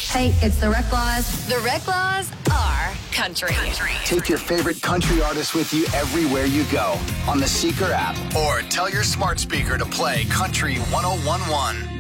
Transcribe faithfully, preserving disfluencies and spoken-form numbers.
Hey, it's the Rec Laws. The Rec Laws are country. country. Take your favorite country artist with you everywhere you go on the Seeker app, or tell your smart speaker to play Country one oh one one.